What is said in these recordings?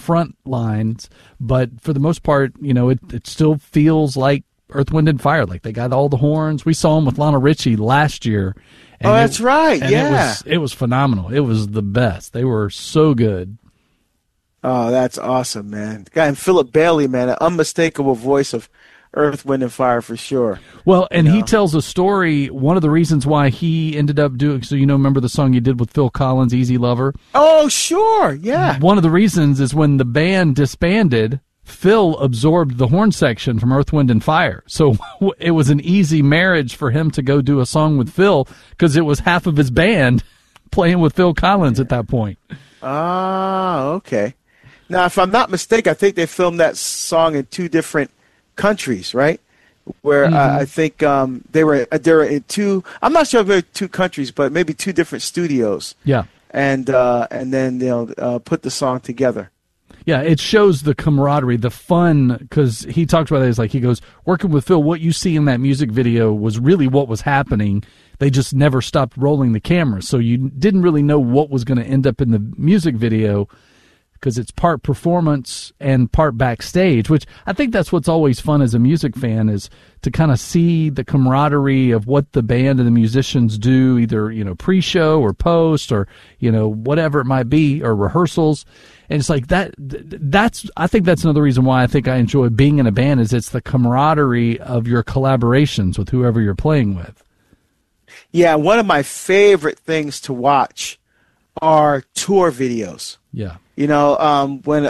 front lines, but for the most part, it still feels like Earth, Wind, and Fire. Like they got all the horns. We saw them with Lionel Richie last year. And that's right. Yeah. It was phenomenal. It was the best. They were so good. Oh, that's awesome, man. Guy and Philip Bailey, man, an unmistakable voice of Earth, Wind, and Fire for sure. Well, and he tells a story. One of the reasons why he ended up doing, remember the song you did with Phil Collins, Easy Lover? Oh, sure, yeah. One of the reasons is when the band disbanded, Phil absorbed the horn section from Earth, Wind, and Fire. So it was an easy marriage for him to go do a song with Phil because it was half of his band playing with Phil Collins at that point. Ah, okay. Now, if I'm not mistaken, I think they filmed that song in 2 different countries, right? Where I think they were in 2. I'm not sure if they were 2 countries, but maybe 2 different studios. Yeah, and then put the song together. Yeah, it shows the camaraderie, the fun, because he talks about it as he goes, working with Phil, what you see in that music video was really what was happening. They just never stopped rolling the camera, so you didn't really know what was going to end up in the music video because it's part performance and part backstage, which I think that's what's always fun as a music fan is to kind of see the camaraderie of what the band and the musicians do, either, pre-show or post or, whatever it might be, or rehearsals. And it's like I think that's another reason why I think I enjoy being in a band is it's the camaraderie of your collaborations with whoever you're playing with. Yeah, one of my favorite things to watch are tour videos. Yeah. When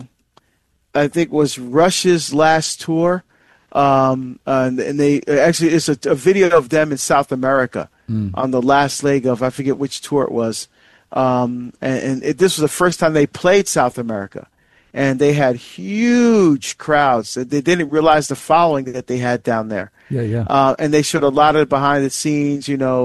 I think it was Rush's last tour, and they actually it's a video of them in South America on the last leg of, I forget which tour it was. This was the first time they played South America, and they had huge crowds. They didn't realize the following that they had down there. Yeah. And they showed a lot of behind the scenes,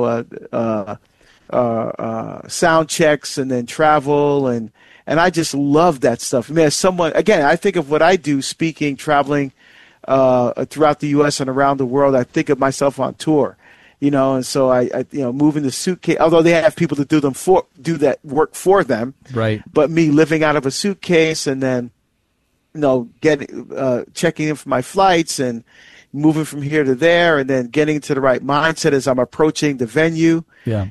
sound checks and then travel and I just love that stuff. I mean, as someone, again, I think of what I do, speaking, traveling throughout the U.S. and around the world. I think of myself on tour, and so I moving the suitcase. Although they have people to do that work for them, right? But me living out of a suitcase and then, getting checking in for my flights and moving from here to there, and then getting to the right mindset as I'm approaching the venue. Yeah,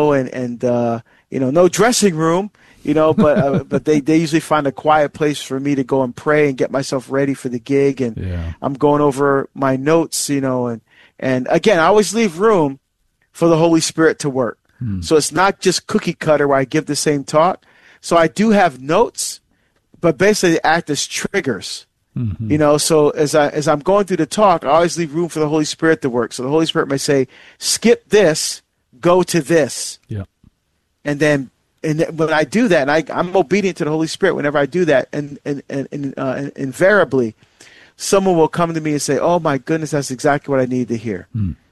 no dressing room. But they usually find a quiet place for me to go and pray and get myself ready for the gig. And I'm going over my notes, and again, I always leave room for the Holy Spirit to work. So it's not just cookie cutter where I give the same talk. So I do have notes, but basically they act as triggers. So as I'm going through the talk, I always leave room for the Holy Spirit to work. So the Holy Spirit may say, skip this, go to this. Yeah. And when I do that, and I'm obedient to the Holy Spirit whenever I do that, and invariably, someone will come to me and say, "Oh my goodness, that's exactly what I need to hear."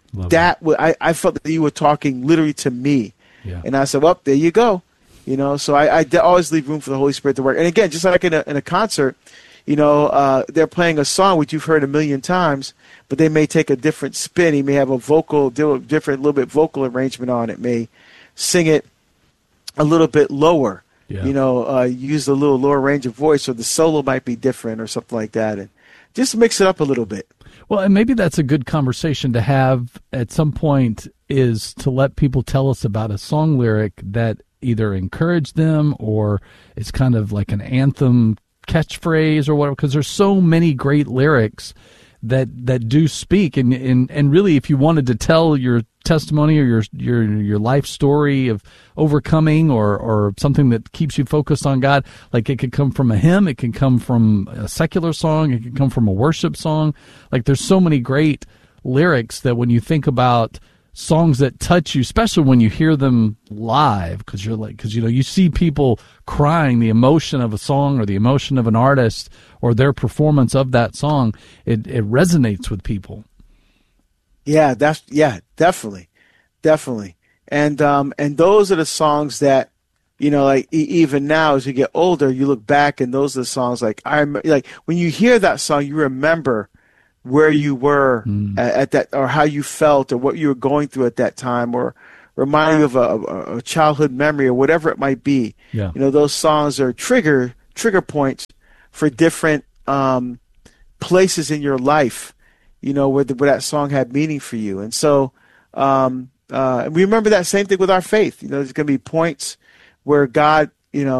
I felt that you were talking literally to me, and I said, "Well, there you go." So I always leave room for the Holy Spirit to work. And again, just like in a concert, they're playing a song which you've heard a million times, but they may take a different spin. He may have a little bit vocal arrangement on it. May sing it a little bit lower, use a little lower range of voice, or the solo might be different or something like that, and just mix it up a little bit. Well, and maybe that's a good conversation to have at some point, is to let people tell us about a song lyric that either encouraged them or it's kind of like an anthem catchphrase or whatever, because there's so many great lyrics that do speak, and really, if you wanted to tell your testimony or your life story of overcoming or something that keeps you focused on God, like it could come from a hymn, it can come from a secular song, it can come from a worship song. Like there's so many great lyrics that when you think about songs that touch you, especially when you hear them live, because you see people crying, the emotion of a song or the emotion of an artist or their performance of that song, it resonates with people. Yeah, definitely. And those are the songs that, even now as you get older, you look back and those are the songs like when you hear that song, you remember where you were at that, or how you felt, or what you were going through at that time, or remind you of a childhood memory, or whatever it might be. Yeah. Those songs are triggers trigger points for different places in your life, where that song had meaning for you. And so we remember that same thing with our faith. There's going to be points where God,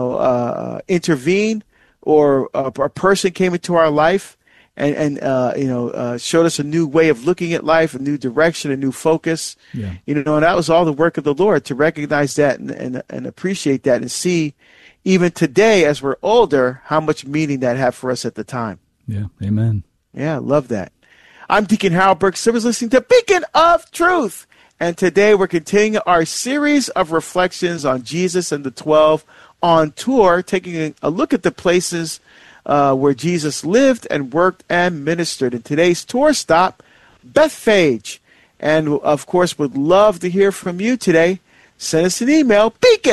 intervened, or a person came into our life and showed us a new way of looking at life, a new direction, a new focus. Yeah. And that was all the work of the Lord, to recognize that and appreciate that, and see, even today as we're older, how much meaning that had for us at the time. Yeah. Amen. Yeah, I love that. I'm Deacon Harold Burke Simmons, listening to Beacon of Truth. And today we're continuing our series of reflections on Jesus and the 12 on tour, taking a look at the places where Jesus lived and worked and ministered. And today's tour stop, Bethphage. And, of course, would love to hear from you today. Send us an email,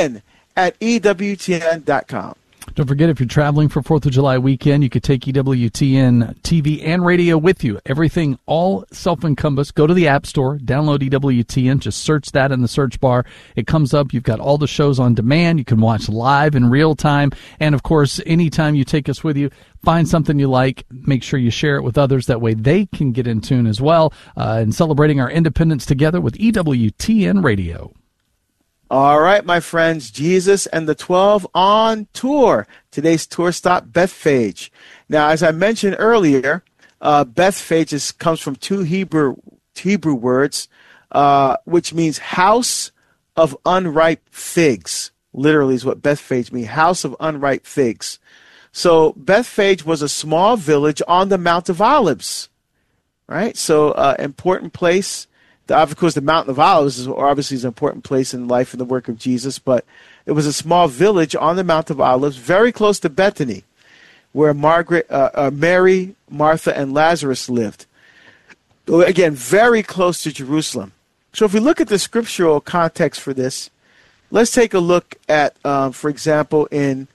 beacon@ewtn.com. Don't forget, if you're traveling for 4th of July weekend, you could take EWTN TV and radio with you. Everything, all self-encompassed. Go to the App Store, download EWTN, just search that in the search bar. It comes up. You've got all the shows on demand. You can watch live in real time. And, of course, anytime you take us with you, find something you like. Make sure you share it with others. That way they can get in tune as well. And celebrating our independence together with EWTN Radio. All right, my friends, Jesus and the 12 on tour. Today's tour stop, Bethphage. Now, as I mentioned earlier, Bethphage comes from two Hebrew words, which means house of unripe figs. Literally is what Bethphage means, house of unripe figs. So Bethphage was a small village on the Mount of Olives, right? So important place. Of course, the Mountain of Olives is obviously an important place in life and the work of Jesus, but it was a small village on the Mount of Olives, very close to Bethany, where Mary, Martha, and Lazarus lived. Again, very close to Jerusalem. So if we look at the scriptural context for this, let's take a look at, for example, in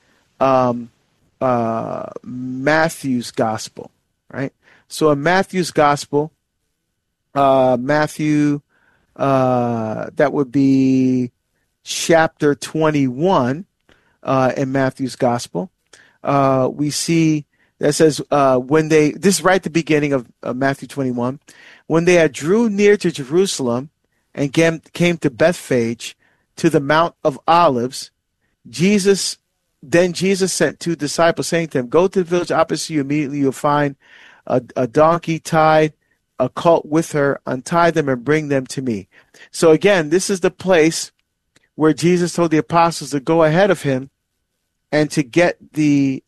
Matthew's Gospel, right? So in Matthew's Gospel, Matthew, that would be chapter 21 in Matthew's Gospel. We see that says, this is right at the beginning of Matthew 21, when they had drew near to Jerusalem and came to Bethphage, to the Mount of Olives, Jesus sent two disciples, saying to them, go to the village opposite you, immediately you'll find a donkey tied, a colt with her, untie them and bring them to me. So again, this is the place where Jesus told the apostles to go ahead of him and to get the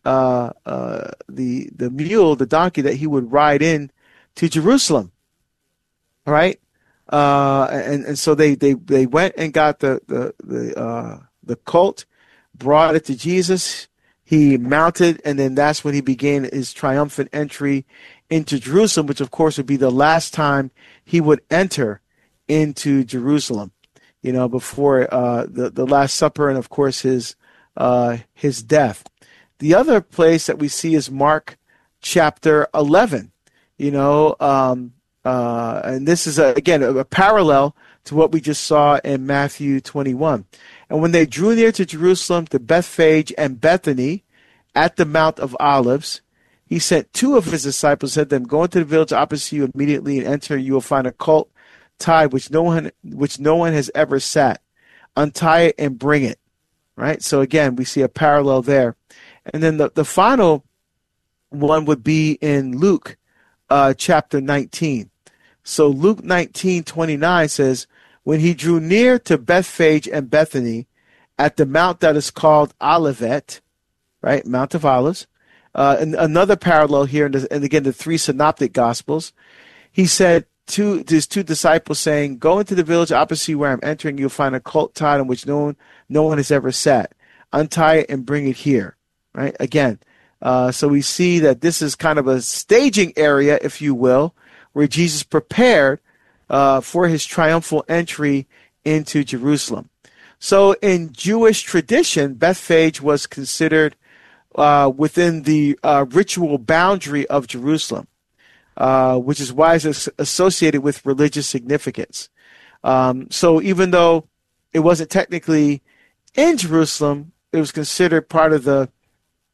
mule, the donkey that he would ride in to Jerusalem. All right, and so they went and got the colt, brought it to Jesus. He mounted, and then that's when he began his triumphant entry into Jerusalem, which of course would be the last time he would enter into Jerusalem, before the Last Supper and of course his death. The other place that we see is Mark chapter 11, and this is again a parallel to what we just saw in Matthew 21. And when they drew near to Jerusalem, to Bethphage and Bethany at the Mount of Olives, he sent two of his disciples, said to them, go into the village opposite you immediately and enter. You will find a colt tied which no one has ever sat. Untie it and bring it. Right? So again, we see a parallel there. And then the final one would be in Luke chapter 19. So Luke 19:29 says, when he drew near to Bethphage and Bethany at the mount that is called Olivet, right? Mount of Olives. And another parallel here, and again, the three synoptic gospels, he said to his two disciples, saying, go into the village opposite where I'm entering. You'll find a colt tied on which no one has ever sat. Untie it and bring it here. Right? Again, so we see that this is kind of a staging area, if you will, where Jesus prepared for his triumphal entry into Jerusalem. So in Jewish tradition, Bethphage was considered within the ritual boundary of Jerusalem, which is why it's associated with religious significance. So even though it wasn't technically in Jerusalem, it was considered part of the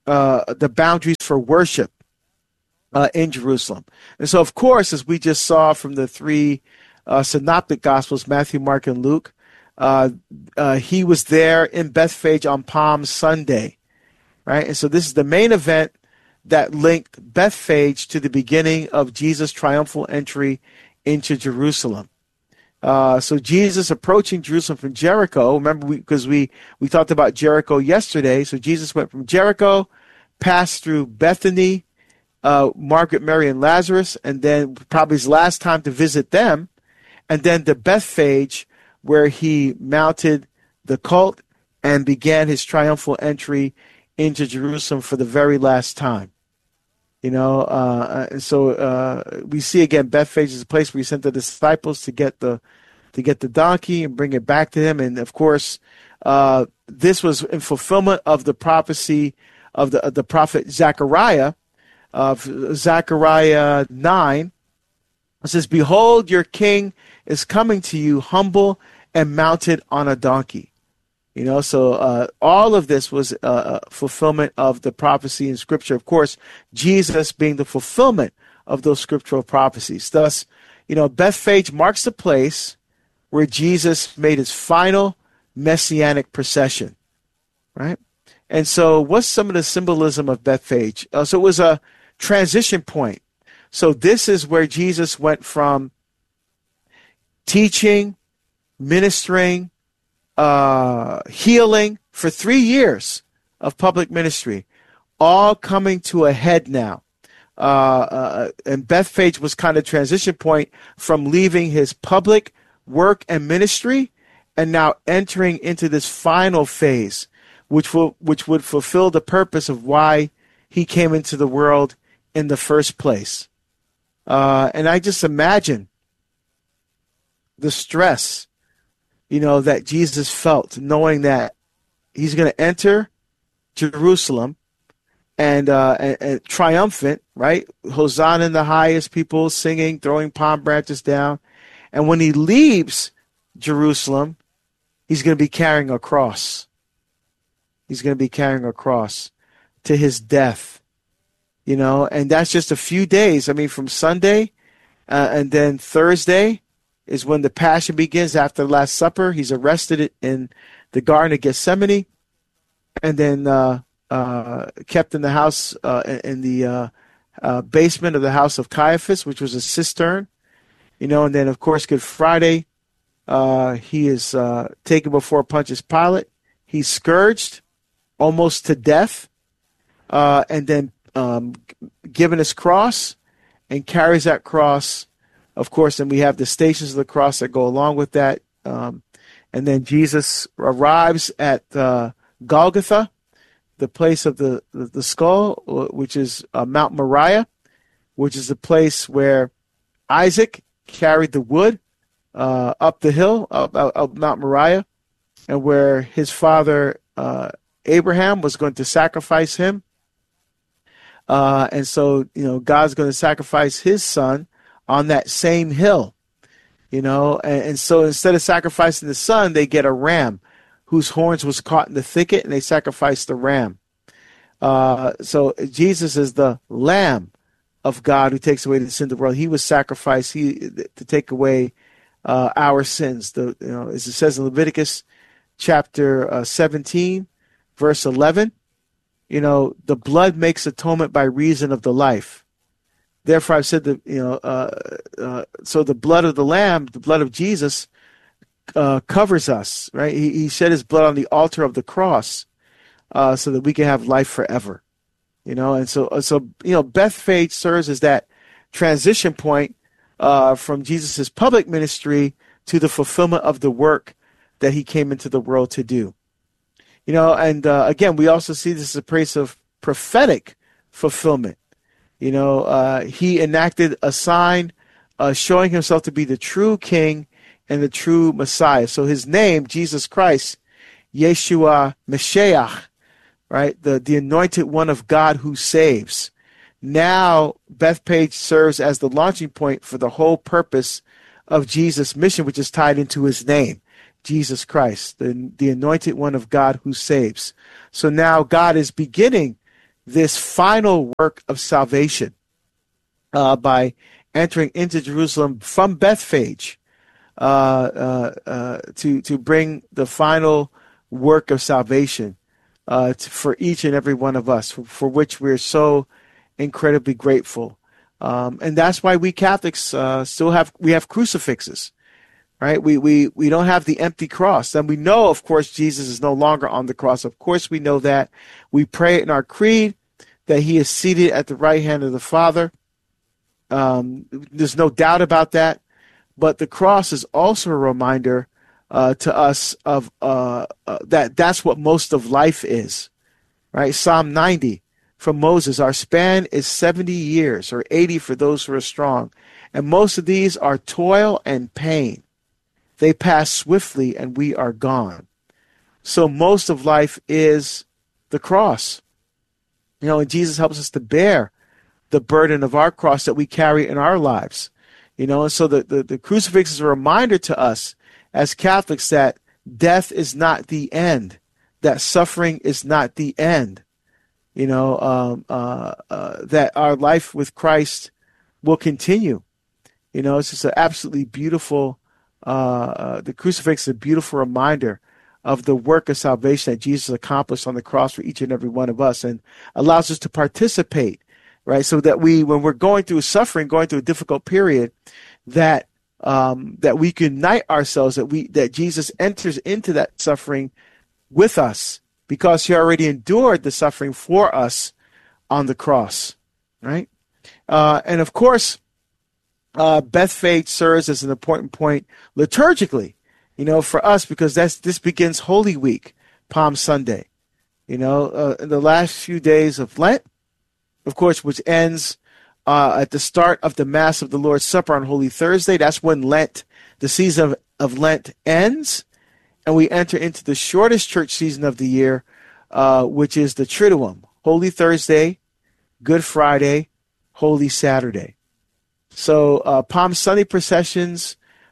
the boundaries for worship in Jerusalem. And so, of course, as we just saw from the three synoptic gospels, Matthew, Mark, and Luke, he was there in Bethphage on Palm Sunday, right? And so this is the main event that linked Bethphage to the beginning of Jesus' triumphal entry into Jerusalem. So Jesus approaching Jerusalem from Jericho, remember, because we talked about Jericho yesterday. So Jesus went from Jericho, passed through Bethany, Margaret, Mary, and Lazarus, and then probably his last time to visit them, and then to Bethphage, where he mounted the colt and began his triumphal entry into Jerusalem for the very last time. You know, so we see again Bethphage is a place where he sent the disciples to get the donkey and bring it back to him. And of course, this was in fulfillment of the prophecy of the prophet Zechariah, of Zechariah 9. It says, "Behold, your king is coming to you, humble and mounted on a donkey." You know, so all of this was fulfillment of the prophecy in Scripture. Of course, Jesus being the fulfillment of those scriptural prophecies. Thus, you know, Bethphage marks the place where Jesus made his final messianic procession, right? And so what's some of the symbolism of Bethphage? So it was a transition point. So this is where Jesus went from teaching, ministering, healing for 3 years of public ministry, all coming to a head now. And Bethphage was kind of transition point from leaving his public work and ministry and now entering into this final phase, which would fulfill the purpose of why he came into the world in the first place. And I just imagine the stress, you know, that Jesus felt, knowing that he's going to enter Jerusalem and triumphant, right? Hosanna in the highest, people singing, throwing palm branches down. And when he leaves Jerusalem, he's going to be carrying a cross. He's going to be carrying a cross to his death, you know, and that's just a few days. I mean, from Sunday and then Thursday is when the Passion begins after the Last Supper. He's arrested in the Garden of Gethsemane and then kept in the house, in the basement of the house of Caiaphas, which was a cistern, you know, and then, of course, Good Friday, he is taken before Pontius Pilate. He's scourged almost to death, and then given his cross and carries that cross. Of course, and we have the stations of the cross that go along with that. And then Jesus arrives at Golgotha, the place of the skull, which is Mount Moriah, which is the place where Isaac carried the wood up the hill of Mount Moriah, and where his father Abraham was going to sacrifice him. And so, you know, God's going to sacrifice his son on that same hill, you know, and so instead of sacrificing the son, they get a ram whose horns was caught in the thicket, and they sacrifice the ram. So Jesus is the Lamb of God who takes away the sin of the world. He was sacrificed to take away our sins. As it says in Leviticus chapter 17, verse 11, you know, the blood makes atonement by reason of the life. Therefore, I've said that, you know, so the blood of the Lamb, the blood of Jesus, covers us, right? He shed his blood on the altar of the cross, so that we can have life forever, you know. And so you know, Bethphage serves as that transition point from Jesus's public ministry to the fulfillment of the work that he came into the world to do, you know. And again, we also see this as a place of prophetic fulfillment. You know, he enacted a sign showing himself to be the true King and the true Messiah. So his name, Jesus Christ, Yeshua Mashiach, right? The anointed one of God who saves. Now, Bethphage serves as the launching point for the whole purpose of Jesus' mission, which is tied into his name, Jesus Christ, the anointed one of God who saves. So now God is beginning, this final work of salvation by entering into Jerusalem from Bethphage to bring the final work of salvation for each and every one of us, for which we're so incredibly grateful. And that's why we Catholics we have crucifixes, right? We don't have the empty cross. And we know, of course, Jesus is no longer on the cross. Of course, we know that. We pray in our creed that he is seated at the right hand of the Father. There's no doubt about that. But the cross is also a reminder to us of that's what most of life is, right? Psalm 90 from Moses, our span is 70 years, or 80 for those who are strong. And most of these are toil and pain. They pass swiftly and we are gone. So most of life is the cross. And Jesus helps us to bear the burden of our cross that we carry in our lives. And so the crucifix is a reminder to us as Catholics that death is not the end, that suffering is not the end, that our life with Christ will continue. It's just an absolutely beautiful, the crucifix is a beautiful reminder of the work of salvation that Jesus accomplished on the cross for each and every one of us, and allows us to participate, right? So that when we're going through suffering, going through a difficult period, that we can unite ourselves, that Jesus enters into that suffering with us, because he already endured the suffering for us on the cross, right? And of course, Bethphage serves as an important point liturgically, for us, because this begins Holy Week, Palm Sunday, in the last few days of Lent, of course, which ends at the start of the Mass of the Lord's Supper on Holy Thursday. That's when the season of Lent ends, and we enter into the shortest church season of the year, which is the Triduum, Holy Thursday, Good Friday, Holy Saturday. So Palm Sunday processions,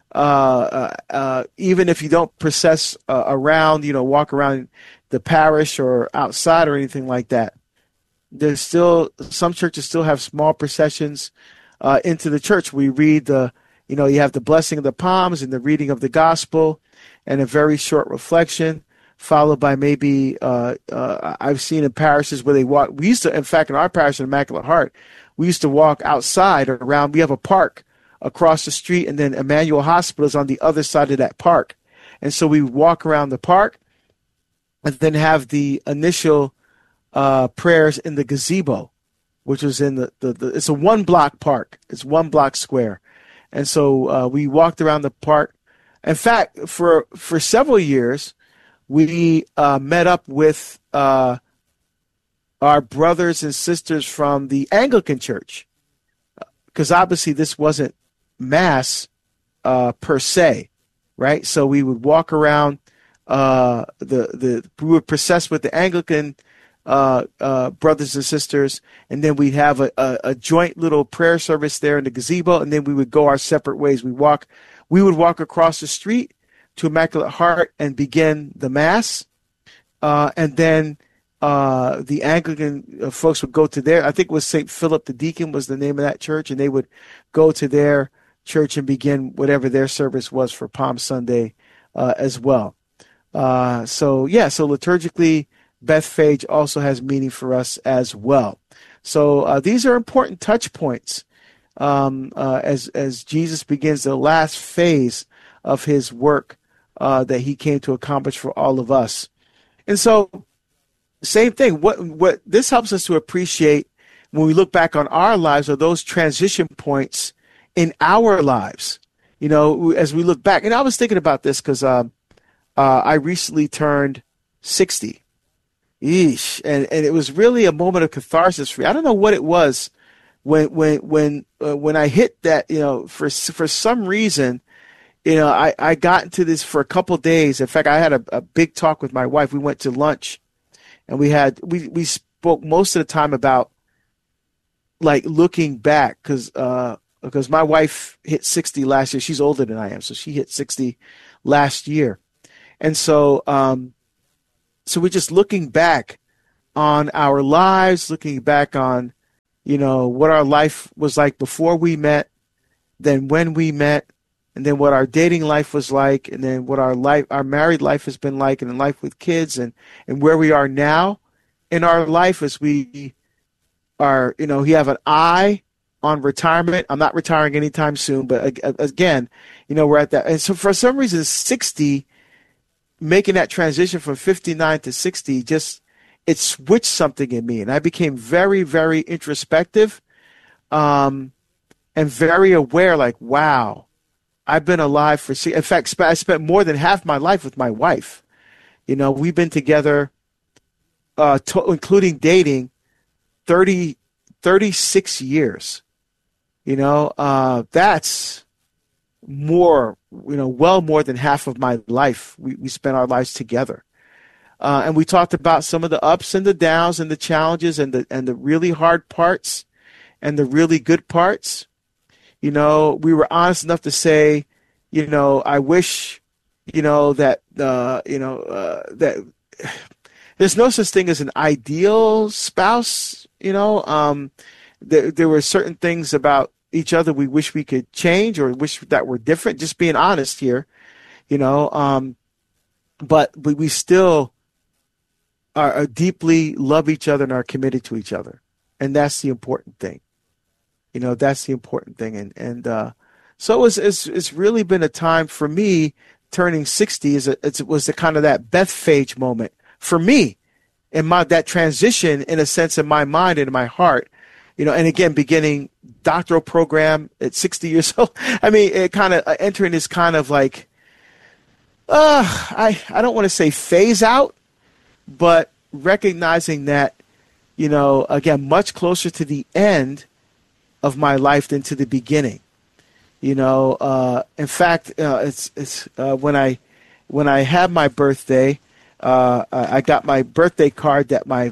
even if you don't process around, walk around the parish or outside or anything like that, there's still, some churches still have small processions into the church. We read you have the blessing of the palms and the reading of the gospel and a very short reflection, followed by maybe, I've seen in parishes where they walk. We used to, in fact, in our parish in Immaculate Heart, we used to walk outside around. We have a park across the street, and then Emmanuel Hospital is on the other side of that park. And so we walk around the park and then have the initial prayers in the gazebo, which was in it's a 1 block park. It's 1 block square. And so we walked around the park. In fact, for several years, we met up with our brothers and sisters from the Anglican Church, because obviously this wasn't Mass per se, right? So we would walk around we would process with the Anglican brothers and sisters, and then we'd have a joint little prayer service there in the gazebo, and then we would go our separate ways. We would walk across the street to Immaculate Heart and begin the Mass, and then the Anglican folks would go to I think it was St. Philip the Deacon was the name of that church, and they would go to their church and begin whatever their service was for Palm Sunday as well. So liturgically, Bethphage also has meaning for us as well. So these are important touch points as Jesus begins the last phase of his work that he came to accomplish for all of us. And so, same thing. What this helps us to appreciate when we look back on our lives are those transition points in our lives. As we look back, and I was thinking about this because I recently turned 60. Eesh, and it was really a moment of catharsis for me. I don't know what it was when I hit that. For some reason, I got into this for a couple of days. In fact, I had a big talk with my wife. We went to lunch, and we spoke most of the time about like looking back because my wife hit 60 last year. She's older than I am, so she hit 60 last year, and so we're just looking back on our lives, looking back on, what our life was like before we met, then when we met, and then what our dating life was like, and then what our married life has been like, and in life with kids, and where we are now in our life as we are, we have an eye on retirement. I'm not retiring anytime soon, but again, we're at that. And so for some reason, 60, making that transition from 59 to 60, it switched something in me. And I became very, very introspective, and very aware, like, wow, I've been alive for, in fact, I spent more than half my life with my wife. We've been together, including dating, 36 years. That's more, well more than half of my life. We spent our lives together. And we talked about some of the ups and the downs and the challenges and the really hard parts and the really good parts. We were honest enough to say, I wish, that there's no such thing as an ideal spouse. There were certain things about each other we wish we could change or wish that were different. Just being honest here, but we still are deeply love each other and are committed to each other, and that's the important thing. That's the important thing, and so it's really been a time for me. Turning 60 was the kind of that Bethphage moment for me, in that transition, in a sense, in my mind and in my heart. And again, beginning doctoral program at 60 years old. I mean, it kind of entering this kind of like, I don't want to say phase out, but recognizing that, again, much closer to the end of my life than to the beginning. In fact, it's when I had my birthday, I got my birthday card that my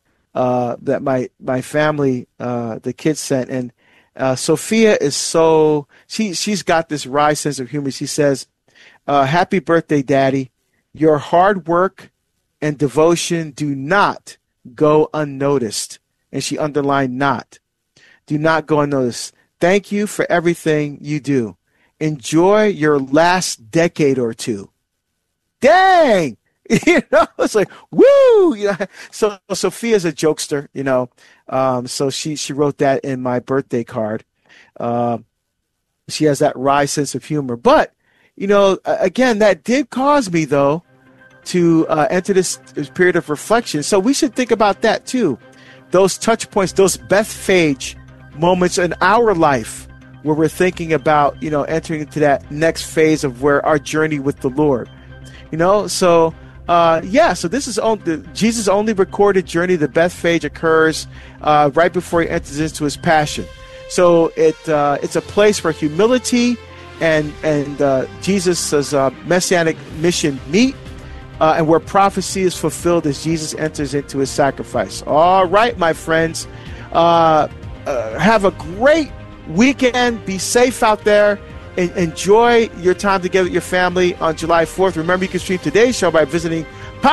family, the kids sent, and Sophia is she's got this wry sense of humor. She says, "Happy birthday, Daddy. Your hard work and devotion do not go unnoticed." And she underlined "not." Do not go unnoticed. Thank you for everything you do. Enjoy your last decade or two. Dang! It's like, woo! So Sophia's a jokester, so she wrote that in my birthday card. She has that wry sense of humor. But, again, that did cause me, though, to enter this period of reflection. So we should think about that, too. Those touch points, those Bethphage moments in our life where we're thinking about, entering into that next phase of where our journey with the Lord. So this is Jesus' only recorded journey. The Bethphage occurs right before he enters into his passion. So it's a place where humility and Jesus' messianic mission meet, and where prophecy is fulfilled as Jesus enters into his sacrifice. All right, my friends, have a great weekend. Be safe out there. Enjoy your time together with your family on July 4th. Remember, you can stream today's show by visiting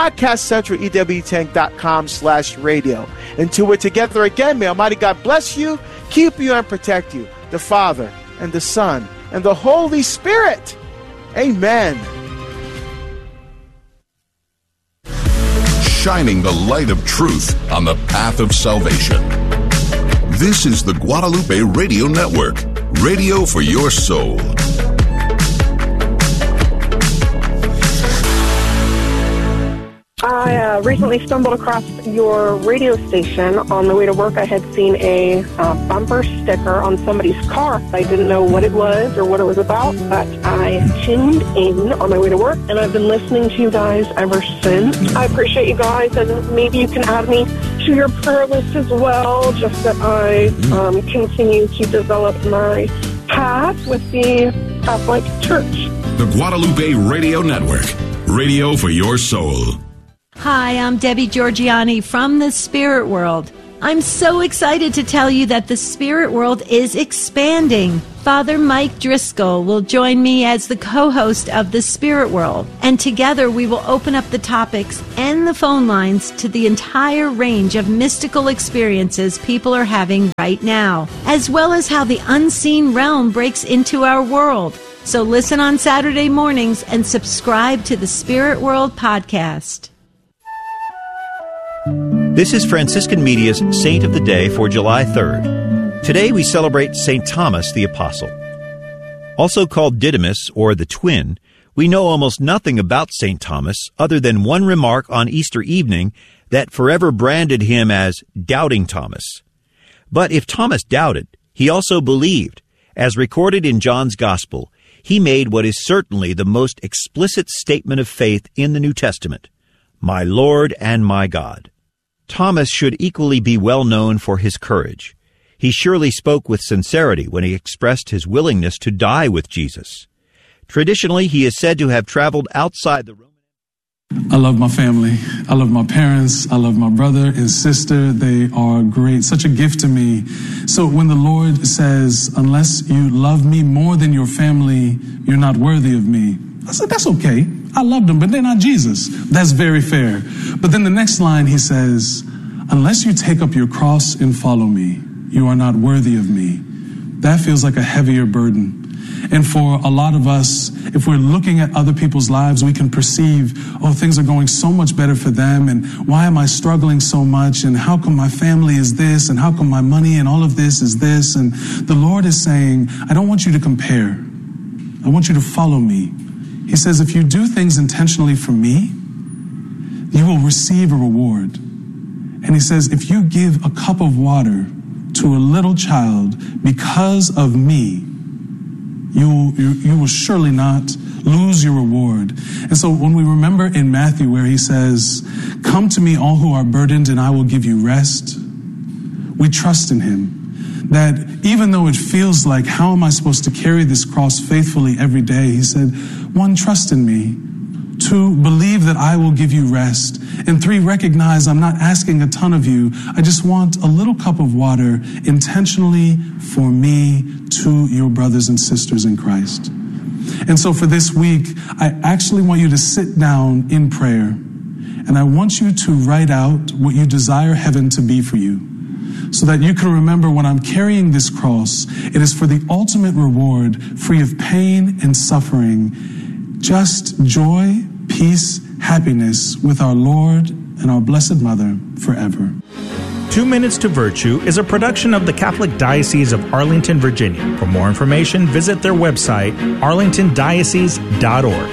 podcastcentralewtank.com/radio. Until we're together again, may Almighty God bless you, keep you, and protect you. The Father, and the Son, and the Holy Spirit. Amen. Shining the light of truth on the path of salvation. This is the Guadalupe Radio Network, radio for your soul. I recently stumbled across your radio station. On the way to work, I had seen a bumper sticker on somebody's car. I didn't know what it was or what it was about, but I tuned in on my way to work, and I've been listening to you guys ever since. I appreciate you guys, and maybe you can add me to your prayer list as well, just that I continue to develop my path with the Catholic Church. The Guadalupe Radio Network, radio for your soul. Hi, I'm Debbie Georgiani from the Spirit World. I'm so excited to tell you that the Spirit World is expanding. Father Mike Driscoll will join me as the co-host of the Spirit World, and together we will open up the topics and the phone lines to the entire range of mystical experiences people are having right now, as well as how the unseen realm breaks into our world. So listen on Saturday mornings and subscribe to the Spirit World podcast. This is Franciscan Media's Saint of the Day for July 3rd. Today we celebrate St. Thomas the Apostle. Also called Didymus, or the Twin, we know almost nothing about St. Thomas other than one remark on Easter evening that forever branded him as Doubting Thomas. But if Thomas doubted, he also believed. As recorded in John's Gospel, he made what is certainly the most explicit statement of faith in the New Testament, "My Lord and my God." Thomas should equally be well known for his courage. He surely spoke with sincerity when he expressed his willingness to die with Jesus. Traditionally, he is said to have traveled outside the Roman. I love my family. I love my parents. I love my brother and sister. They are great. Such a gift to me. So when the Lord says, unless you love me more than your family, you're not worthy of me, I said, that's okay. I loved them, but they're not Jesus. That's very fair. But then the next line he says, unless you take up your cross and follow me, you are not worthy of me. That feels like a heavier burden. And for a lot of us, if we're looking at other people's lives, we can perceive, oh, things are going so much better for them, and why am I struggling so much, and how come my family is this, and how come my money and all of this is this? And the Lord is saying, I don't want you to compare. I want you to follow me. He says, if you do things intentionally for me, you will receive a reward. And he says, if you give a cup of water to a little child because of me, you will surely not lose your reward. And so when we remember in Matthew where he says, come to me all who are burdened and I will give you rest, we trust in him. That even though it feels like, how am I supposed to carry this cross faithfully every day? He said, 1, trust in me. 2, believe that I will give you rest. And 3, recognize I'm not asking a ton of you. I just want a little cup of water intentionally for me to your brothers and sisters in Christ. And so for this week, I actually want you to sit down in prayer. And I want you to write out what you desire heaven to be for you, so that you can remember when I'm carrying this cross, it is for the ultimate reward, free of pain and suffering, just joy, peace, happiness with our Lord and our Blessed Mother forever. 2 Minutes to Virtue is a production of the Catholic Diocese of Arlington, Virginia. For more information, visit their website, arlingtondiocese.org.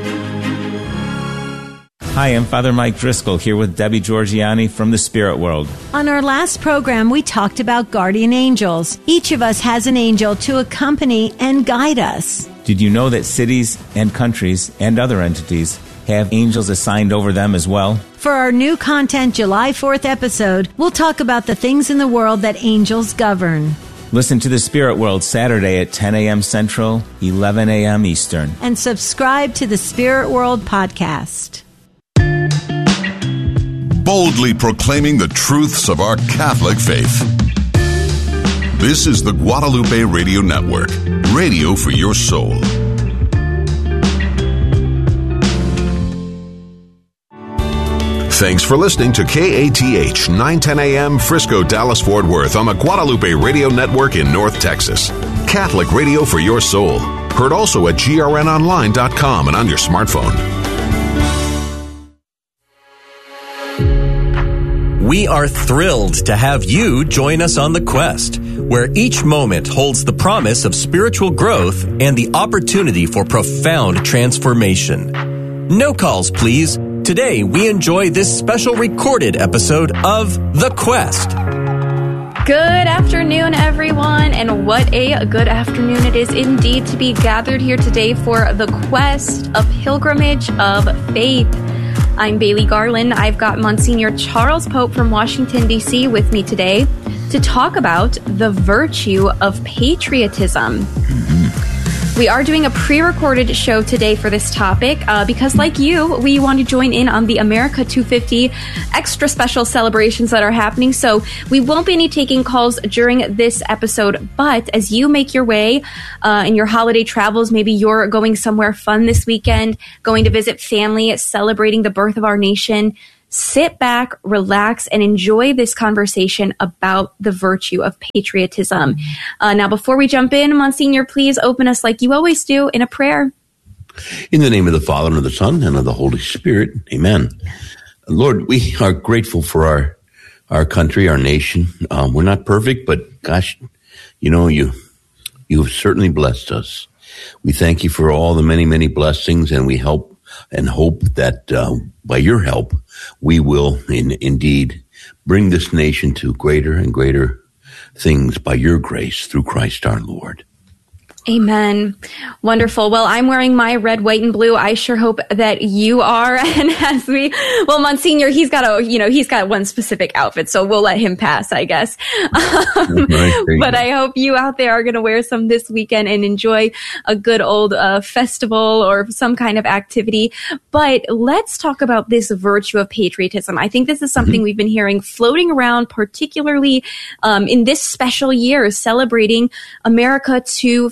Hi, I'm Father Mike Driscoll here with Debbie Georgiani from the Spirit World. On our last program, we talked about guardian angels. Each of us has an angel to accompany and guide us. Did you know that cities and countries and other entities have angels assigned over them as well? For our new content July 4th episode, we'll talk about the things in the world that angels govern. Listen to the Spirit World Saturday at 10 a.m. Central, 11 a.m. Eastern. And subscribe to the Spirit World podcast. Boldly proclaiming the truths of our Catholic faith. This is the Guadalupe Radio Network, radio for your soul. Thanks for listening to KATH 910 AM Frisco, Dallas, Fort Worth on the Guadalupe Radio Network in North Texas. Catholic radio for your soul. Heard also at grnonline.com and on your smartphone. We are thrilled to have you join us on the quest, where each moment holds the promise of spiritual growth and the opportunity for profound transformation. No calls, please. Today, we enjoy this special recorded episode of The Quest. Good afternoon, everyone, and what a good afternoon it is indeed to be gathered here today for The Quest, a pilgrimage of faith. I'm Bailey Garland. I've got Monsignor Charles Pope from Washington, D.C. with me today to talk about the virtue of patriotism. We are doing a pre-recorded show today for this topic because, like you, we want to join in on the America 250 extra special celebrations that are happening. So we won't be taking calls during this episode, but as you make your way in your holiday travels, maybe you're going somewhere fun this weekend, going to visit family, celebrating the birth of our nation, sit back, relax, and enjoy this conversation about the virtue of patriotism. Now, before we jump in, Monsignor, please open us like you always do in a prayer. In the name of the Father, and of the Son, and of the Holy Spirit. Amen. Lord, we are grateful for our country, our nation. We're not perfect, but gosh, you have certainly blessed us. We thank you for all the many, many blessings, and we help and hope that by your help, we will indeed bring this nation to greater and greater things by your grace through Christ our Lord. Amen. Wonderful. Well, I'm wearing my red, white, and blue. I sure hope that you are. And Monsignor, he's got one specific outfit, so we'll let him pass, I guess. But I hope you out there are going to wear some this weekend and enjoy a good old festival or some kind of activity. But let's talk about this virtue of patriotism. I think this is something we've been hearing floating around, particularly in this special year, celebrating America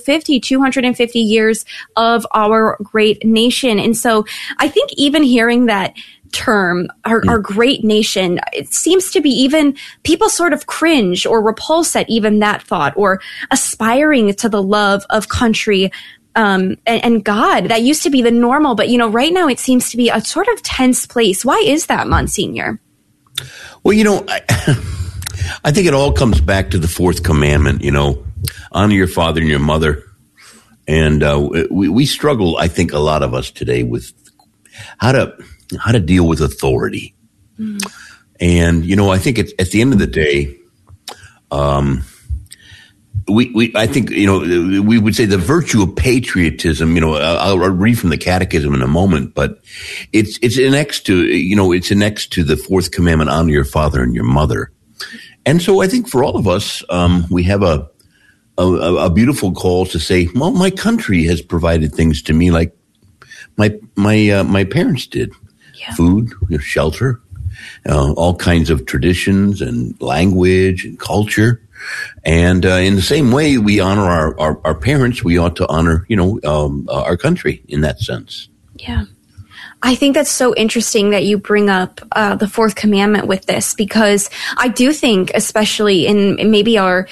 250 years of our great nation. And so I think even hearing that term, our great nation, it seems to be even people sort of cringe or repulse at even that thought, or aspiring to the love of country and God. That used to be the normal, but right now it seems to be a sort of tense place. Why is that, Monsignor? Well, I think it all comes back to the fourth commandment, honor your father and your mother. And we struggle, I think, a lot of us today with how to deal with authority. And I think it's at the end of the day, I think we would say the virtue of patriotism. I'll read from the Catechism in a moment, but it's annexed to the fourth commandment: honor your father and your mother. And so I think for all of us, we have a beautiful call to say, well, my country has provided things to me like my parents did. Yeah. Food, shelter, all kinds of traditions and language and culture. And in the same way we honor our parents, we ought to honor, our country in that sense. Yeah. I think that's so interesting that you bring up the fourth commandment with this, because I do think, especially in maybe our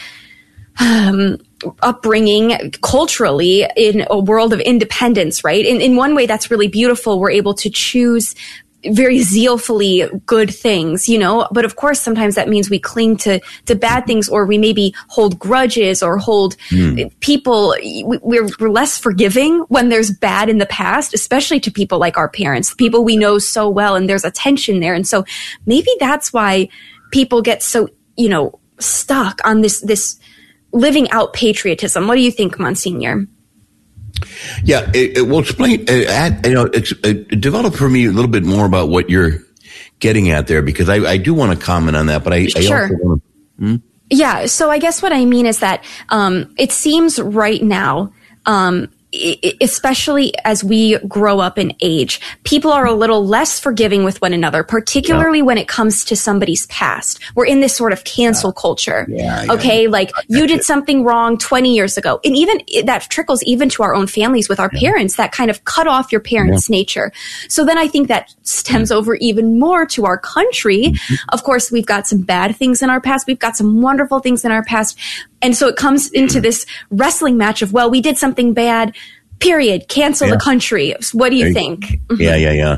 upbringing culturally in a world of independence, right? In one way, that's really beautiful. We're able to choose very zealfully good things, but of course, sometimes that means we cling to bad things, or we maybe hold grudges or hold people. We're less forgiving when there's bad in the past, especially to people like our parents, people we know so well, and there's a tension there. And so maybe that's why people get so, stuck on this living out patriotism. What do you think, Monsignor? Yeah, it will explain. Develop for me a little bit more about what you're getting at there, because I do want to comment on that. But I sure. Also want to. Yeah. So I guess what I mean is that it seems right now, especially as we grow up in age, people are a little less forgiving with one another, particularly when it comes to somebody's past. We're in this sort of cancel culture. Okay. Like you did something wrong 20 years ago. And even that trickles even to our own families with our parents, that kind of cut off your parents' nature. So then I think that stems over even more to our country. Of course, we've got some bad things in our past. We've got some wonderful things in our past. And so it comes into this wrestling match of, well, we did something bad, period. Cancel the country. What do you think? Yeah.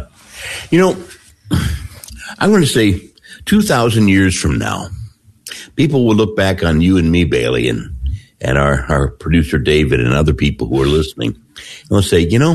I'm going to say 2,000 years from now, people will look back on you and me, Bailey, and our producer, David, and other people who are listening. And they'll say, they're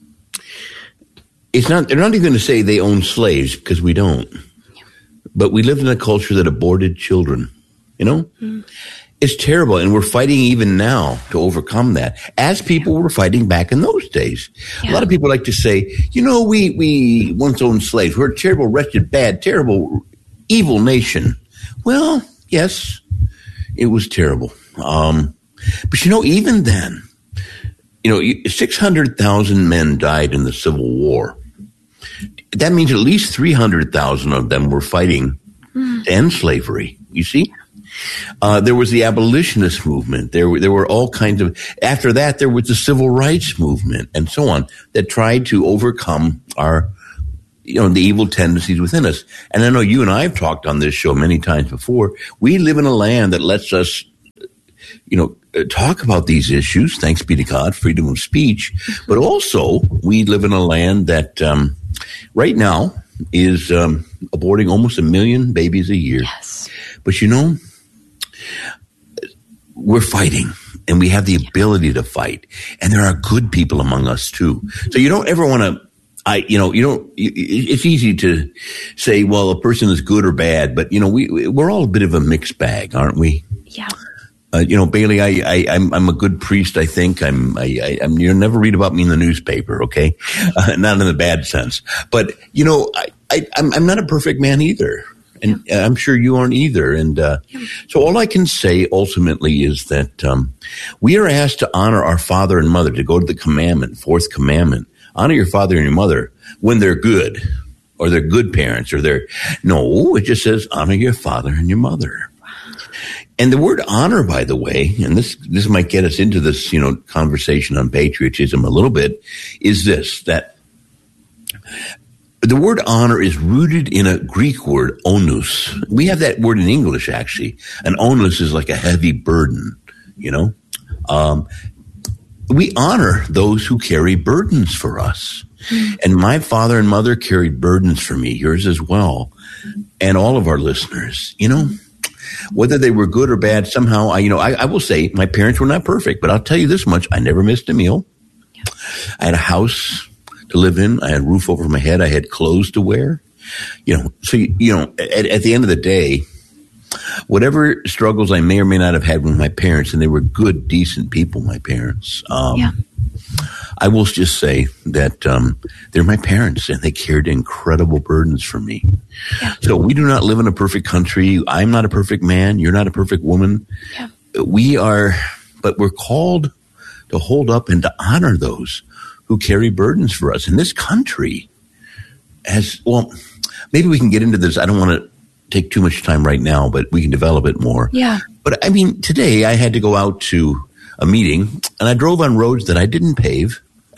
not even going to say they own slaves, because we don't. But we lived in a culture that aborted children, It's terrible, and we're fighting even now to overcome that, as people were fighting back in those days. A lot of people like to say, we once owned slaves. We're a terrible, wretched, bad, terrible, evil nation. Well, yes, it was terrible. But even then, 600,000 men died in the Civil War. That means at least 300,000 of them were fighting to end slavery. You see? There was the abolitionist movement. There were all kinds of, after that, there was the civil rights movement and so on that tried to overcome our, the evil tendencies within us. And I know you and I have talked on this show many times before. We live in a land that lets us, talk about these issues. Thanks be to God, freedom of speech. But also we live in a land that, right now is, aborting almost 1 million babies a year. Yes. But we're fighting and we have the ability to fight, and there are good people among us too. So you don't ever want to, it's easy to say, well, a person is good or bad, but we're all a bit of a mixed bag, aren't we? Yeah. Bailey, I'm a good priest. I think you'll never read about me in the newspaper. Okay. Not in the bad sense, but I'm not a perfect man either. And I'm sure you aren't either. And so all I can say ultimately is that we are asked to honor our father and mother, to go to the commandment, fourth commandment. Honor your father and your mother when they're good, or they're good parents, or no, it just says honor your father and your mother. And the word honor, by the way, and this might get us into this, conversation on patriotism a little bit, is this, that the word honor is rooted in a Greek word, onus. We have that word in English, actually. An onus is like a heavy burden, we honor those who carry burdens for us. And my father and mother carried burdens for me, yours as well, and all of our listeners, whether they were good or bad, somehow, I will say my parents were not perfect, but I'll tell you this much. I never missed a meal. I had a house to live in. I had a roof over my head. I had clothes to wear, so, at the end of the day, whatever struggles I may or may not have had with my parents, and they were good, decent people, my parents, I will just say that, they're my parents, and they carried incredible burdens for me. Yeah. So we do not live in a perfect country. I'm not a perfect man. You're not a perfect woman. Yeah. We are, but we're called to hold up and to honor those who carry burdens for us. And this country maybe we can get into this. I don't want to take too much time right now, but we can develop it more. Yeah. But today I had to go out to a meeting, and I drove on roads that I didn't pave.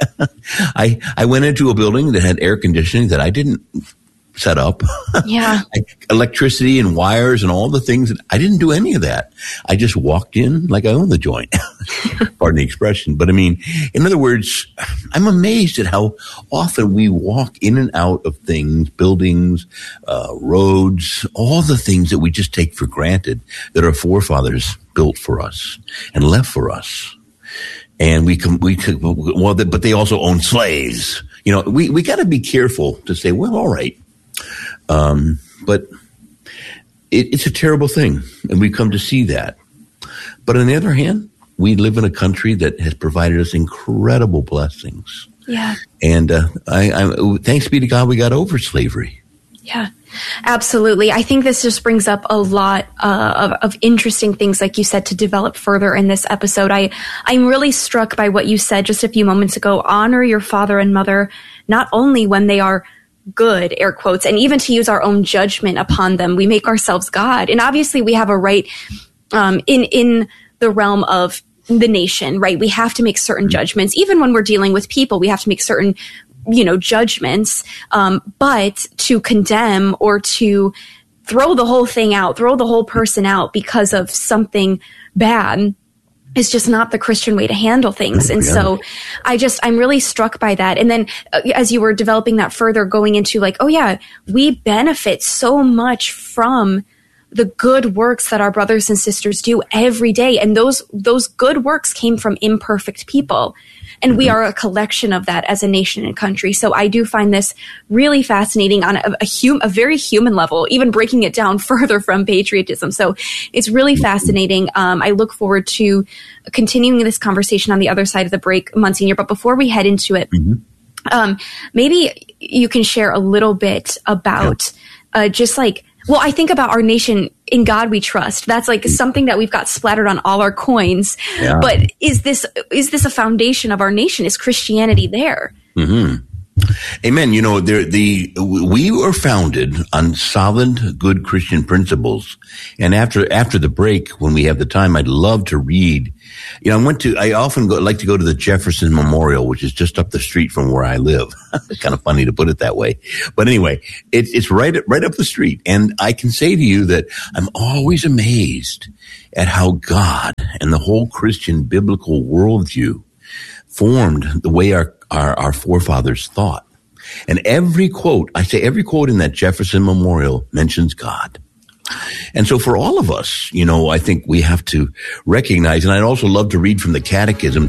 I went into a building that had air conditioning that I didn't set up. Yeah. Electricity and wires and all the things. I didn't do any of that. I just walked in like I own the joint. Pardon the expression. But in other words, I'm amazed at how often we walk in and out of things, buildings, roads, all the things that we just take for granted that our forefathers built for us and left for us. And but they also own slaves. We got to be careful to say, well, all right. But it's a terrible thing, and we come to see that. But on the other hand, we live in a country that has provided us incredible blessings. Yeah. And I thanks be to God, we got over slavery. Yeah, absolutely. I think this just brings up a lot of interesting things, like you said, to develop further in this episode. I'm really struck by what you said just a few moments ago. Honor your father and mother, not only when they are good, air quotes, and even to use our own judgment upon them. We make ourselves God. And obviously we have a right in the realm of the nation, right? We have to make certain judgments. Even when we're dealing with people, we have to make certain judgments, but to condemn or to throw the whole thing out, throw the whole person out because of something bad is just not the Christian way to handle things. And so I'm really struck by that. And then as you were developing that further, going into like, oh yeah, we benefit so much from the good works that our brothers and sisters do every day. And those good works came from imperfect people. And we are a collection of that as a nation and country. So I do find this really fascinating on a very human level, even breaking it down further from patriotism. So it's really fascinating. I look forward to continuing this conversation on the other side of the break, Monsignor. But before we head into it, maybe you can share a little bit about just like Well, I think about our nation, in God we trust. That's like something that we've got splattered on all our coins. Yeah. But is this a foundation of our nation? Is Christianity there? Mm-hmm. Amen. You know, we were founded on solid, good Christian principles. And after the break, when we have the time, I'd love to read. You know, I often like to go to the Jefferson Memorial, which is just up the street from where I live. It's kind of funny to put it that way. But anyway, it's right up the street. And I can say to you that I'm always amazed at how God and the whole Christian biblical worldview formed the way our forefathers thought. And every quote in that Jefferson Memorial mentions God. And so for all of us, you know, I think we have to recognize, and I'd also love to read from the Catechism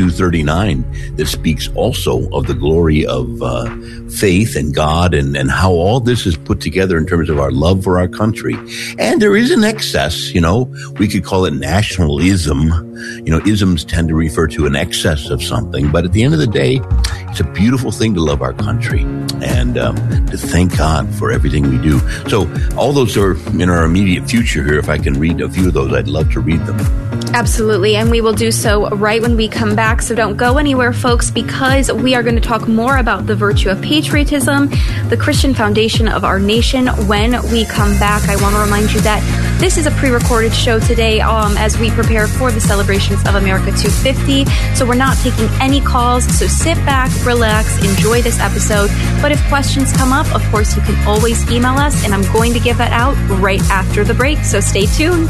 2239 that speaks also of the glory of faith and God and how all this is put together in terms of our love for our country. And there is an excess, you know, we could call it nationalism. You know, isms tend to refer to an excess of something, but at the end of the day, it's a beautiful thing to love our country and to thank God for everything we do. So all those are in our immediate future here. If I can read a few of those, I'd love to read them. Absolutely, and we will do so right when we come back. So don't go anywhere, folks, because we are going to talk more about the virtue of patriotism, the Christian foundation of our nation, when we come back. I want to remind you that this is a pre-recorded show today as we prepare for the celebrations of America 250. So we're not taking any calls, so sit back, relax, enjoy this episode. But if questions come up, of course, you can always email us, and I'm going to give that out right after the break, so stay tuned.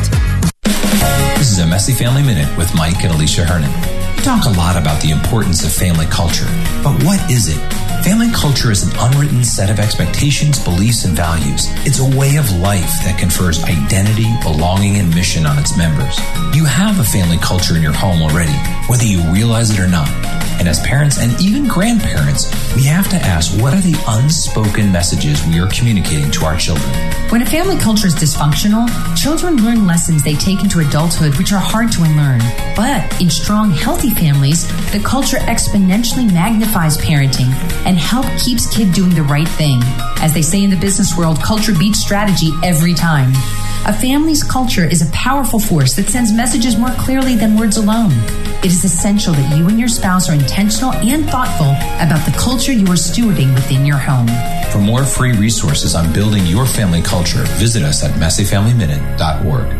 This is a Messy Family Minute with Mike and Alicia Hernon. We talk a lot about the importance of family culture, but what is it? Family culture is an unwritten set of expectations, beliefs, and values. It's a way of life that confers identity, belonging, and mission on its members. You have a family culture in your home already, whether you realize it or not. And as parents and even grandparents, we have to ask, what are the unspoken messages we are communicating to our children? When a family culture is dysfunctional, children learn lessons they take into adulthood which are hard to unlearn. But in strong, healthy families, the culture exponentially magnifies parenting and help keeps kid doing the right thing. As they say in the business world, culture beats strategy every time. A family's culture is a powerful force that sends messages more clearly than words alone. It is essential that you and your spouse are intentional and thoughtful about the culture you are stewarding within your home. For more free resources on building your family culture, visit us at messyfamilyminute.org.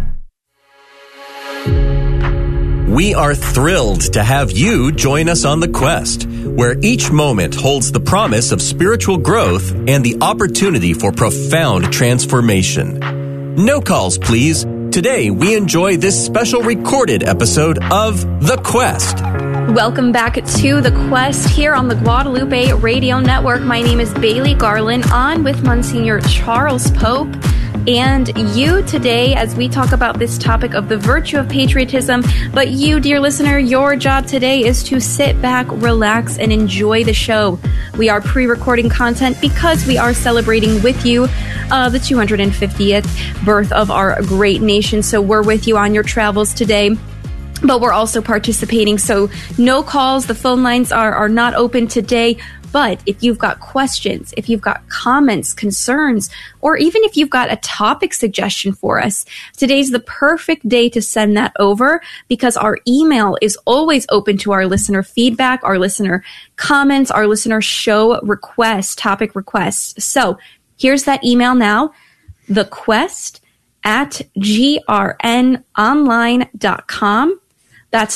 We are thrilled to have you join us on the quest, where each moment holds the promise of spiritual growth and the opportunity for profound transformation. No calls, please. Today, we enjoy this special recorded episode of The Quest. Welcome back to The Quest here on the Guadalupe Radio Network. My name is Bailey Garland, on with Monsignor Charles Pope and you today as we talk about this topic of the virtue of patriotism. But you, dear listener, your job today is to sit back, relax, and enjoy the show. We are pre-recording content because we are celebrating with you the 250th birth of our great nation. So we're with you on your travels today. But we're also participating, so no calls. The phone lines are not open today. But if you've got questions, if you've got comments, concerns, or even if you've got a topic suggestion for us, today's the perfect day to send that over, because our email is always open to our listener feedback, our listener comments, our listener show requests, topic requests. So here's that email now, thequest@grnonline.com. That's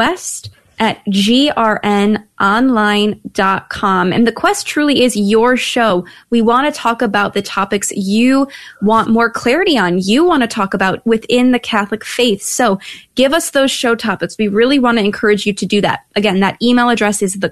thequest@grnonline.com. And The Quest truly is your show. We want to talk about the topics you want more clarity on, you want to talk about within the Catholic faith. So give us those show topics. We really want to encourage you to do that. Again, that email address is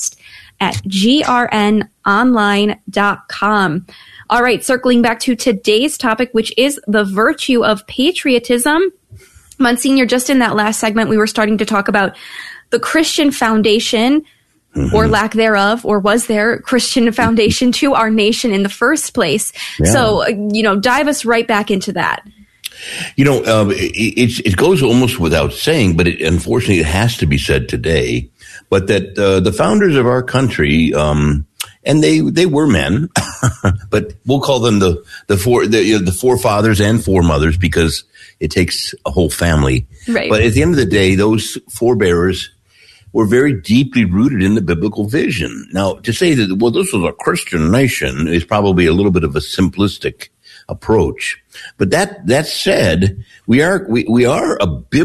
thequest@grnonline.com. All right, circling back to today's topic, which is the virtue of patriotism. Monsignor, just in that last segment, we were starting to talk about the Christian foundation, or lack thereof, or was there a Christian foundation to our nation in the first place? Yeah. So, dive us right back into that. It goes almost without saying, but unfortunately it has to be said today, but that the founders of our country, and and they were men, but we'll call them the forefathers and foremothers because it takes a whole family. Right. But at the end of the day, those forebearers were very deeply rooted in the biblical vision. Now, to say that, well, this was a Christian nation is probably a little bit of a simplistic approach. But that said, we have a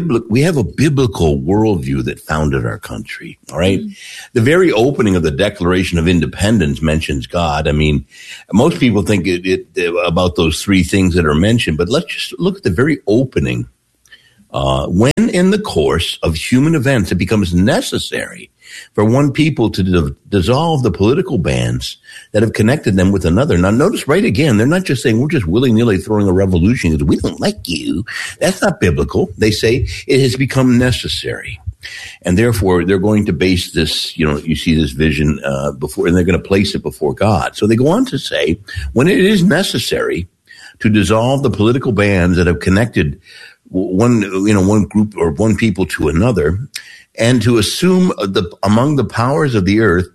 biblical worldview that founded our country. All right. Mm-hmm. The very opening of the Declaration of Independence mentions God. I mean, most people think about those three things that are mentioned, but let's just look at the very opening. When in the course of human events, it becomes necessary for one people to dissolve the political bands that have connected them with another. Now, notice right again, they're not just saying we're just willy-nilly throwing a revolution because we don't like you. That's not biblical. They say it has become necessary. And therefore, they're going to base this, you see this vision before, and they're going to place it before God. So they go on to say, when it is necessary to dissolve the political bands that have connected one group or one people to another, and to assume among the powers of the earth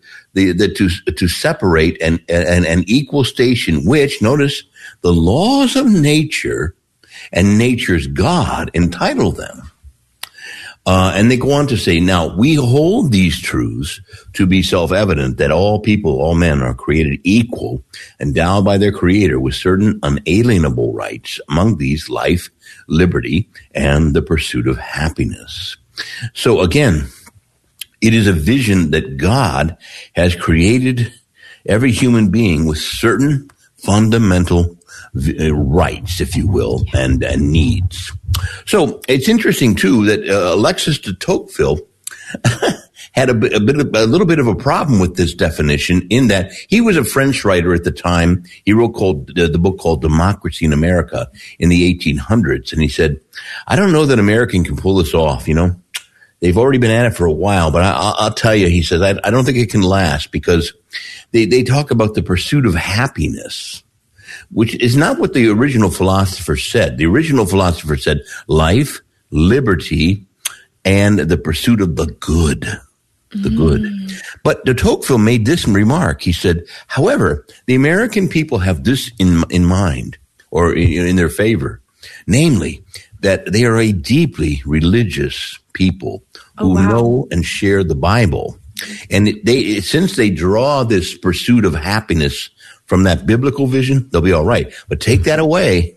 to separate an equal station, which, notice, the laws of nature and nature's God entitle them. And they go on to say, now we hold these truths to be self-evident that all people, all men are created equal, endowed by their Creator with certain unalienable rights, among these life, liberty, and the pursuit of happiness. So again, it is a vision that God has created every human being with certain fundamental rights, if you will, and needs. So it's interesting too that Alexis de Tocqueville had a little bit of a problem with this definition, in that he was a French writer at the time. He wrote the book called Democracy in America in the 1800s, and he said, "I don't know that American can pull this off. They've already been at it for a while, but I'll tell you," he says, I don't think it can last, because they talk about the pursuit of happiness, which is not what the original philosopher said. The original philosopher said life, liberty, and the pursuit of the good. The good. But de Tocqueville made this remark. He said, however, the American people have this in mind, or in their favor, namely, that they are a deeply religious people who know and share the Bible. And since they draw this pursuit of happiness from that biblical vision, they'll be all right. But take that away,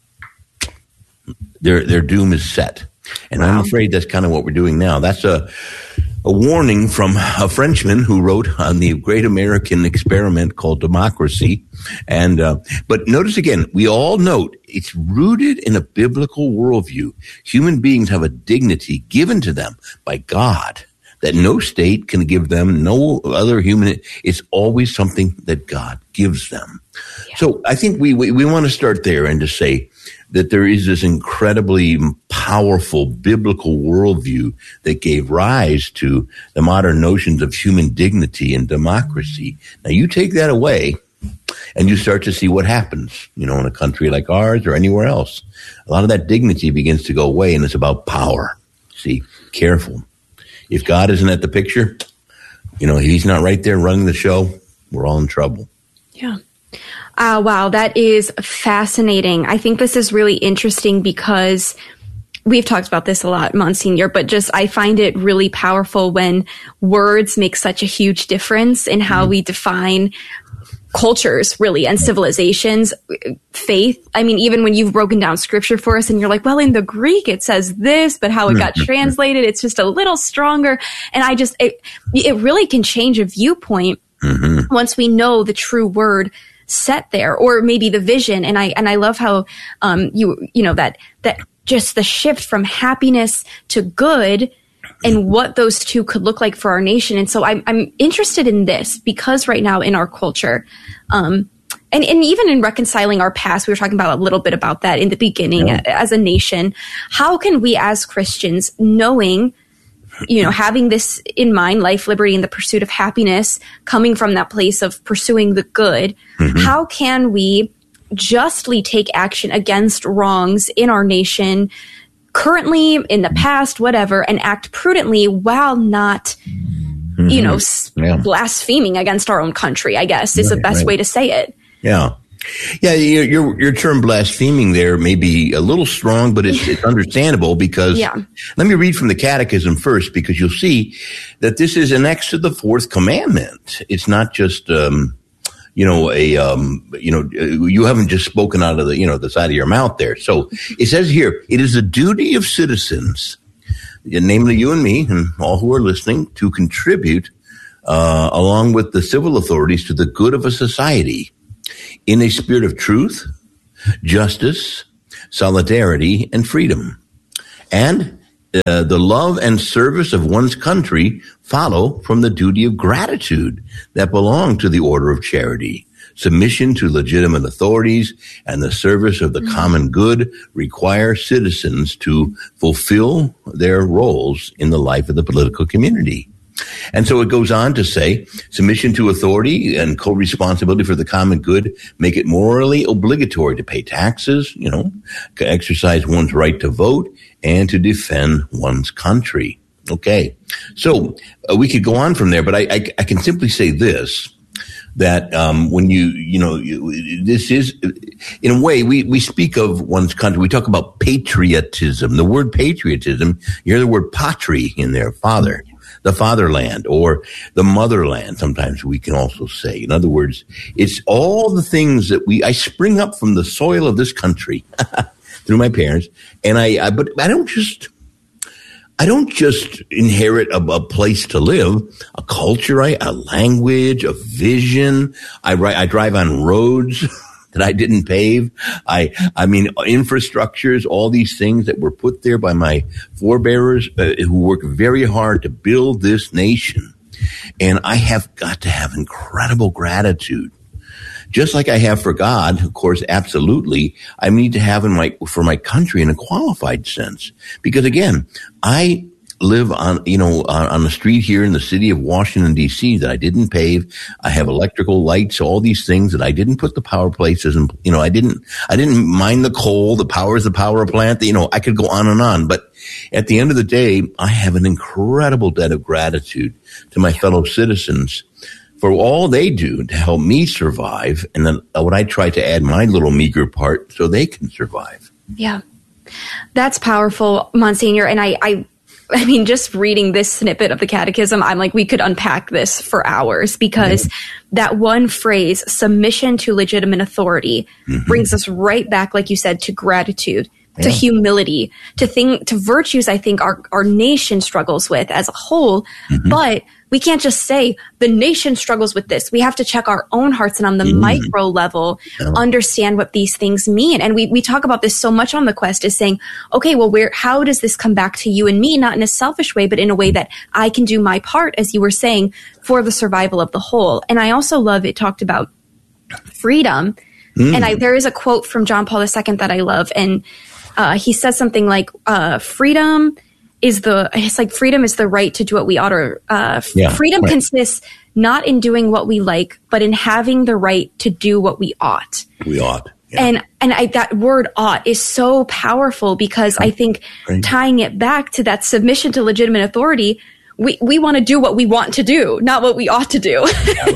their doom is set. And I'm afraid that's kind of what we're doing now. That's a warning from a Frenchman who wrote on the great American experiment called Democracy. And but notice again, we all note it's rooted in a biblical worldview. Human beings have a dignity given to them by God that no state can give them, no other human. It's always something that God gives them. Yeah. So I think we want to start there and to say that there is this incredibly powerful biblical worldview that gave rise to the modern notions of human dignity and democracy. Now you take that away and you start to see what happens, in a country like ours or anywhere else. A lot of that dignity begins to go away, and it's about power. See, careful. If God isn't at the picture, he's not right there running the show, we're all in trouble. Yeah. Wow, that is fascinating. I think this is really interesting because we've talked about this a lot, Monsignor, but I find it really powerful when words make such a huge difference in how we define cultures, really, and civilizations, faith. I mean, even when you've broken down scripture for us and you're like, well, in the Greek, it says this, but how it got translated, it's just a little stronger. And it really can change a viewpoint once we know the true word set there, or maybe the vision. And I love how, that just the shift from happiness to good and what those two could look like for our nation. And so I'm interested in this because right now in our culture, and even in reconciling our past, we were talking about a little bit about that in the beginning as a nation. How can we as Christians, knowing, having this in mind, life, liberty, and the pursuit of happiness, coming from that place of pursuing the good, how can we justly take action against wrongs in our nation, currently, in the past, whatever, and act prudently while not blaspheming against our own country, I guess, is the best way to say it. Yeah. Yeah, your term blaspheming there may be a little strong, but it's understandable because let me read from the Catechism first, because you'll see that this is annexed to the fourth commandment. It's not just, you haven't just spoken out of the side of your mouth there. So it says here, it is the duty of citizens, namely you and me and all who are listening, to contribute, along with the civil authorities, to the good of a society, in a spirit of truth, justice, solidarity, and freedom. And the love and service of one's country follow from the duty of gratitude that belong to the order of charity. Submission to legitimate authorities and the service of the common good require citizens to fulfill their roles in the life of the political community. And so it goes on to say, submission to authority and co-responsibility for the common good make it morally obligatory to pay taxes, to exercise one's right to vote, and to defend one's country. Okay. So we could go on from there, but I can simply say this, that when this is, in a way, we speak of one's country. We talk about patriotism. The word patriotism, you hear the word patri in there, father. The fatherland, or the motherland, sometimes we can also say. In other words, it's all the things that I spring up from the soil of this country through my parents, and but I don't just inherit a place to live, a culture, a language, a vision. I drive on roads that I didn't pave. I mean, infrastructures, all these things that were put there by my forebearers who worked very hard to build this nation. And I have got to have incredible gratitude. Just like I have for God, of course, absolutely, I need to have for my country in a qualified sense. Because again, I live on the street here in the city of Washington, D.C. that I didn't pave. I have electrical lights, all these things that I didn't put the power places in. I didn't mine the coal, the power is the power plant. I could go on and on. But at the end of the day, I have an incredible debt of gratitude to my fellow citizens for all they do to help me survive. And then what I try to add my little meager part so they can survive. Yeah, that's powerful, Monsignor. And I mean, just reading this snippet of the Catechism, I'm like, we could unpack this for hours, because that one phrase, submission to legitimate authority, brings us right back, like you said, to gratitude, to humility, to virtues I think our nation struggles with as a whole. But we can't just say the nation struggles with this. We have to check our own hearts and on the micro level, understand what these things mean. And we talk about this so much on the Quest, is saying, okay, well, how does this come back to you and me? Not in a selfish way, but in a way that I can do my part, as you were saying, for the survival of the whole. And I also love it talked about freedom. And there is a quote from John Paul II that I love. And he says something like, freedom is the right to do what we ought, or freedom consists not in doing what we like, but in having the right to do what we ought. We ought. Yeah. And that word ought is so powerful, because I think tying it back to that submission to legitimate authority, we want to do what we want to do, not what we ought to do.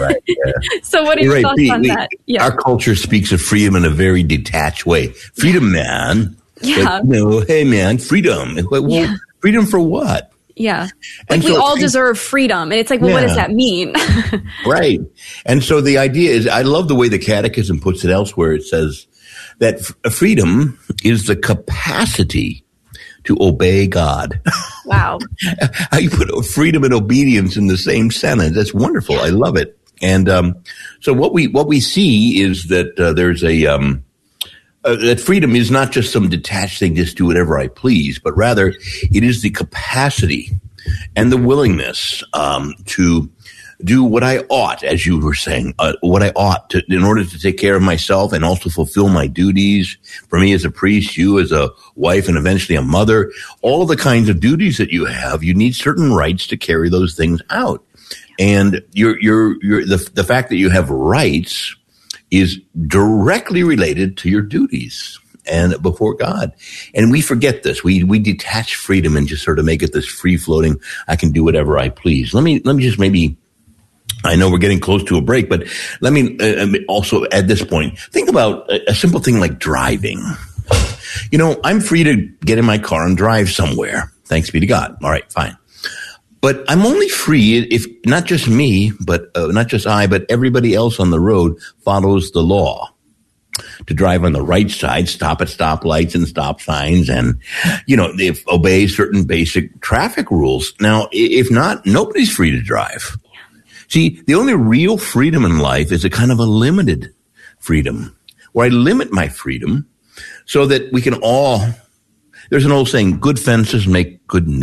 So what are your thoughts on that? Yeah. Our culture speaks of freedom in a very detached way. Freedom, man. Yeah. Hey, man, freedom. Well, freedom for what? Yeah. Like, we all deserve freedom. And it's like, well, what does that mean? Right. And so the idea is, I love the way the Catechism puts it elsewhere. It says that freedom is the capacity to obey God. Wow. How you put freedom and obedience in the same sentence. That's wonderful. I love it. And so what we see is that there's that freedom is not just some detached thing, just do whatever I please, but rather it is the capacity and the willingness to do what I ought, as you were saying, what I ought to, in order to take care of myself and also fulfill my duties. For me as a priest, you as a wife, and eventually a mother, all the kinds of duties that you have, you need certain rights to carry those things out. And the fact that you have rights is directly related to your duties. and before God. And we forget this. We detach freedom and just sort of make it this free floating, I can do whatever I please. Let me just maybe, I know we're getting close to a break, but let me also at this point, think about a simple thing like driving. I'm free to get in my car and drive somewhere. Thanks be to God. All right, fine. But I'm only free if not just me, but not just I, but everybody else on the road follows the law to drive on the right side, stop at stoplights and stop signs, and, they obey certain basic traffic rules. Now, if not, nobody's free to drive. See, the only real freedom in life is a kind of a limited freedom, where I limit my freedom so that we can all, there's an old saying, good fences make good neighbors.